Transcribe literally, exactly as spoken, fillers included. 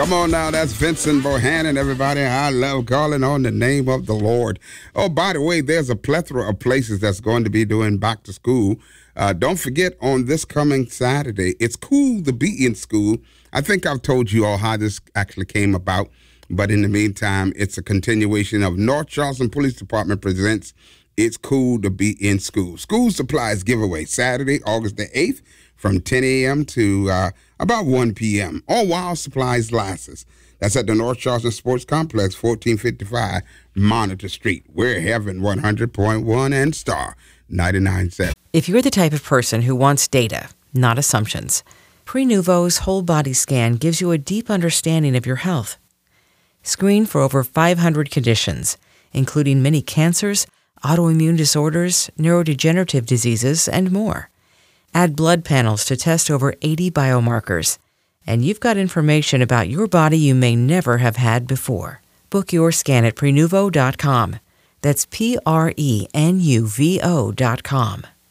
Come on now, that's Vincent Bohannon, everybody. I love calling on the name of the Lord. Oh, by the way, there's a plethora of places that's going to be doing back to school. Uh, don't forget, on this coming Saturday, it's cool to be in school. I think I've told you all how this actually came about, but in the meantime, it's a continuation of North Charleston Police Department presents It's Cool to Be in School. School supplies giveaway Saturday, August the eighth, from ten a.m. to uh, about one p.m. All while supplies lasts. That's at the North Charleston Sports Complex, fourteen fifty-five Monitor Street. We're Heaven one hundred point one and Star ninety-nine point seven. If you're the type of person who wants data, not assumptions, Prenuvo's whole body scan gives you a deep understanding of your health. Screen for over five hundred conditions, including many cancers, autoimmune disorders, neurodegenerative diseases, and more. Add blood panels to test over eighty biomarkers, and you've got information about your body you may never have had before. Book your scan at Prenuvo dot com. That's P R E N U V O dot com.